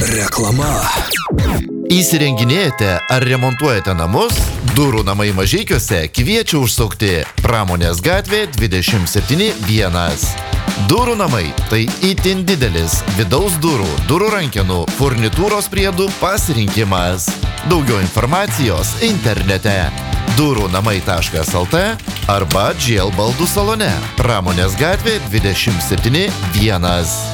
Reklama. Įsirenginėjate ar remontuojate namus? Durų namai Mažeikiuose kviečia užsukti Pramonės gatvė 27-1. Durų namai – tai itin didelis vidaus durų, durų rankenų, furnitūros priedų pasirinkimas. Daugiau informacijos internete durunamai.lt arba GL baldų salone Pramonės gatvė 27-1.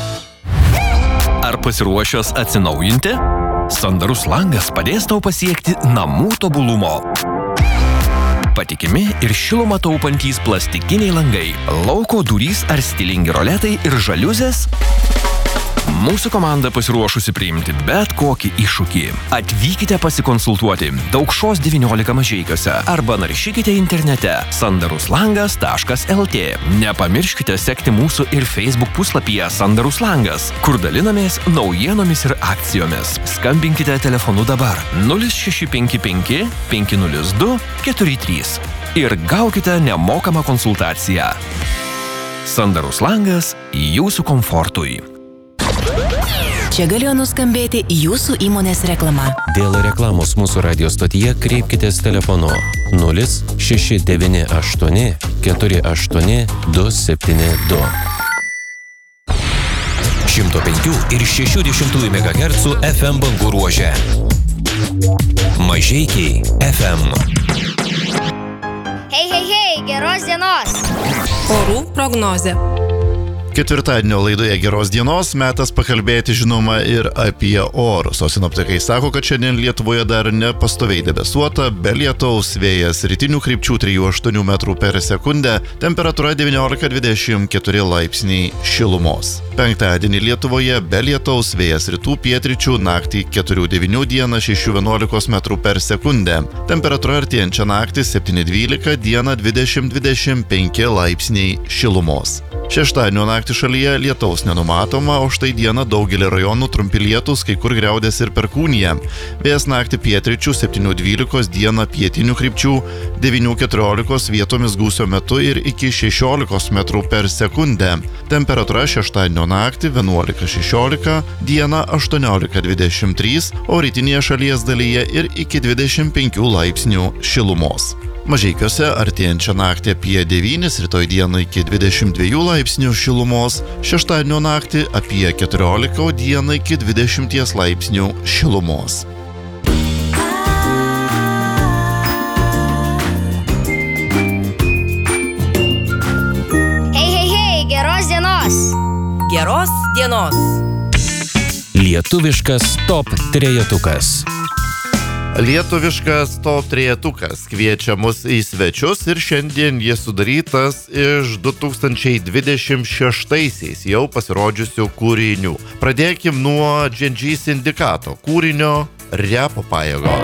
Ar pasiruošęs atsinaujinti? Sandarus langas padės tau pasiekti namų tobulumo. Patikimi ir šilumą taupantys plastikiniai langai, lauko durys ar stilingi roletai ir žaliuzės? Mūsų komanda pasiruošusi priimti bet kokį iššūkį. Atvykite pasikonsultuoti Daukšos 19 Mažeikiuose arba naršykite internete sandaruslangas.lt. Nepamirškite sekti mūsų ir Facebook puslapyje Sandarus langas, kur dalinamės naujienomis ir akcijomis. Skambinkite telefonu dabar 0655 502 43 ir gaukite nemokamą konsultaciją. Sandarus langas jūsų komfortui. Čia galėjo nuskambėti jūsų įmonės reklama. Dėl reklamos mūsų radio stotyje kreipkitės telefonu 0698 48 272. 105 ir 60 MHz FM bangų ruože. Mažeikiai FM. Hei, geros dienos! Orų prognozė. Ketvirtadienio laidoje geros dienos metas pakalbėti žinoma ir apie orus. O sinoptikai sako, kad šiandien Lietuvoje dar nepastoviai debesuota, be lietaus, vėjas rytinių krypčių 3-8 metrų per sekundę, temperatūra 19-24 laipsniai šilumos. Penktadienį Lietuvoje be lietaus, vėjas rytų pietryčių, naktį 4-9, dieną 6-11 metrų per sekundę. Temperatūra artėjančią naktį 7-12, dieną 20-25 laipsniai šilumos. Šeštadienio naktį šalyje lietaus nenumatoma, o štai dieną daugelį rajonų trumpi lietūs, kai kur griaudės ir perkūnija. Vėjas naktį pietryčių 7-12, dieną pietinių krypčių 9-14, vietomis gūsio metu ir iki 16 metrų per sekundę. Temperatūra šeštadienio naktį 11-16, dieną 18-23, o rytinėje šalies dalyje ir iki 25 laipsnių šilumos. Mažeikiuose artėjančią naktį apie 9, rytoj dieną iki 22 laipsnių šilumos, šeštadienio naktį apie 14, o dieną iki 20 laipsnių šilumos. Hei, geros dienos! Geros dienos. Lietuviškas top trejetukas. Lietuviškas top trejetukas kviečia mus į svečius ir šiandien jis sudarytas iš 2026 jau pasirodžiusių kūrinių. Pradėkim nuo GNG Sindikato kūrinio Repo pajėgos.